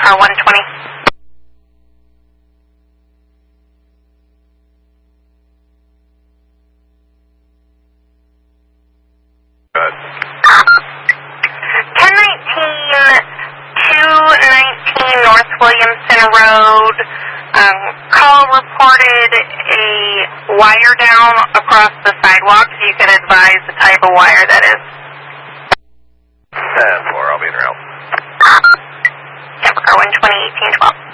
car 120. Good. 1019 North Williamson Road. Call reported a wire down across the sidewalk. If you could advise the type of wire that is. 10-4, I'll be in your help. Car 120, 1812.